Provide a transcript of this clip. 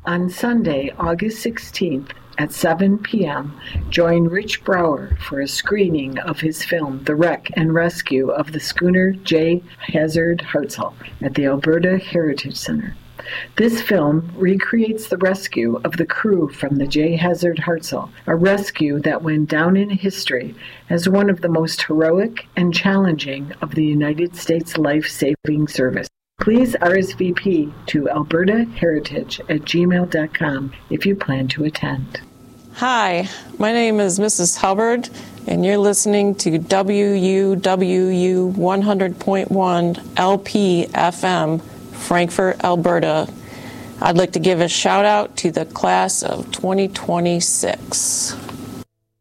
On Sunday, August 16th at 7 p.m., join Rich Brower for a screening of his film, The Wreck and Rescue of the Schooner J. Hazard Hartzell at the Alberta Heritage Centre. This film recreates the rescue of the crew from the J. Hazard Hartzell, a rescue that went down in history as one of the most heroic and challenging of the United States life-saving service. Please RSVP to albertaheritage@gmail.com if you plan to attend. Hi, my name is Mrs. Hubbard, and you're listening to WUWU 100.1 LP-FM, Frankfort, Alberta. I'd like to give a shout out to the class of 2026.